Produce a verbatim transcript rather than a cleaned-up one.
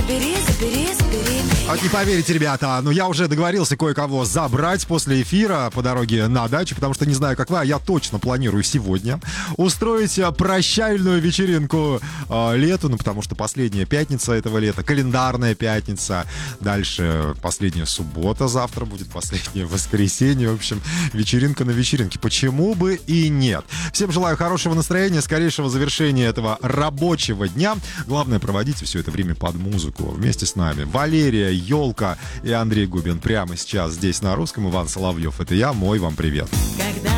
забери, забери, забери меня. Вот не поверите, ребята, но я уже договорился кое-кого забрать после эфира по дороге на дачу, потому что не знаю, как вы, а я точно планирую сегодня устроить прощальную вечеринку э, лету, ну, потому что последняя пятница этого лета, календарная пятница, дальше последняя суббота, завтра будет последнее воскресенье, в общем, вечеринка на вечеринке. Почему бы и нет? Всем желаю хорошего настроения, скорейшего завершения этого рабочего дня. Главное, проводите все это время под музыку. Вместе с нами Валерия, Ёлка и Андрей Губин прямо сейчас здесь на Русском. Иван Соловьев, это я, мой вам привет. Когда